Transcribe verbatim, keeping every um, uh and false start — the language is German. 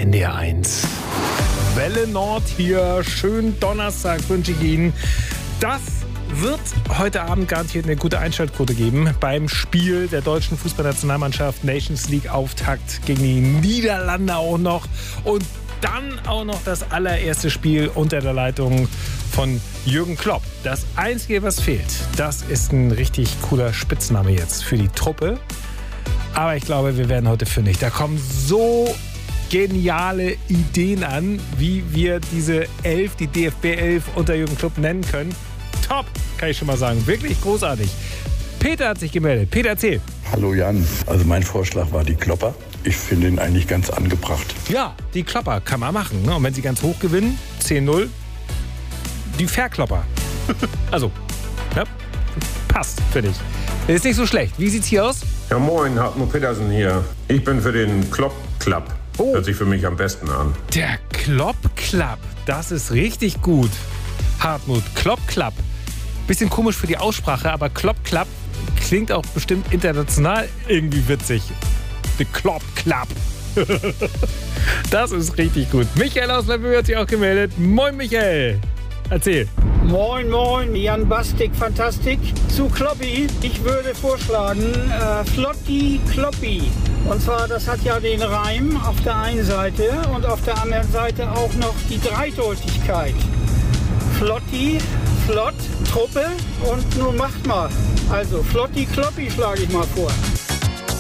N D R eins. Welle Nord hier. Schönen Donnerstag wünsche ich Ihnen. Das wird heute Abend garantiert eine gute Einschaltquote geben beim Spiel der deutschen Fußballnationalmannschaft. Nations League Auftakt gegen die Niederlande auch noch. Und dann auch noch das allererste Spiel unter der Leitung von Jürgen Klopp. Das Einzige, was fehlt, das ist ein richtig cooler Spitzname jetzt für die Truppe. Aber ich glaube, wir werden heute fündig. Da kommen so geniale Ideen an, wie wir diese Elf, die D F B elf unter Jürgen Klopp nennen können. Top, kann ich schon mal sagen. Wirklich großartig. Peter hat sich gemeldet. Peter, erzähl. Hallo Jan. Also mein Vorschlag war die Klopper. Ich finde ihn eigentlich ganz angebracht. Ja, die Klopper kann man machen. Und wenn sie ganz hoch gewinnen, zehn null, die Verklopper. Also, ja, passt, finde ich. Ist nicht so schlecht. Wie sieht's hier aus? Ja, moin, Hartmut Petersen hier. Ich bin für den Klopp Club. Oh. Hört sich für mich am besten an. Der Klopp Club, das ist richtig gut. Hartmut, Klopp Club. Bisschen komisch für die Aussprache, aber Klopp Club klingt auch bestimmt international irgendwie witzig. The Klopp Club. Das ist richtig gut. Michael aus Leipzig hat sich auch gemeldet. Moin Michael. Erzähl. Moin, moin, Jan Bastik, Fantastik. Zu Kloppi, ich würde vorschlagen, äh, Flotti Kloppi. Und zwar, das hat ja den Reim auf der einen Seite und auf der anderen Seite auch noch die Dreideutigkeit. Flotti, Flott, Truppe und nun macht mal. Also Flotti Kloppi schlage ich mal vor.